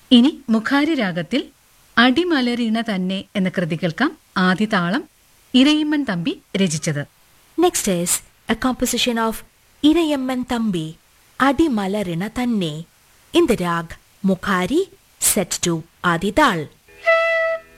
ഇനി മുഖാരി രാഗത്തിൽ അടിമലരിണ തന്നെ എന്ന കൃതി കേൾക്കാം. ആദ്യ താളം ഇരയിമ്മൻ തമ്പി രചിച്ചത്. Next is a composition of Irayamman Thambi, Adi Malarina Thanne, in the rag Mukhari, set to Adi Tal.